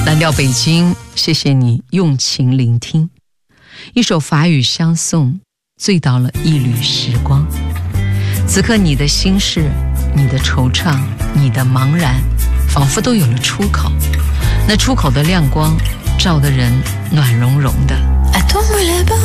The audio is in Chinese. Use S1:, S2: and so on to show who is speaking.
S1: 蓝调北京，谢谢你用情聆听。一首法语相送，醉倒了一缕时光。此刻你的心事，你的惆怅，你的茫然，仿佛都有了出口。那出口的亮光，照得人暖融融的。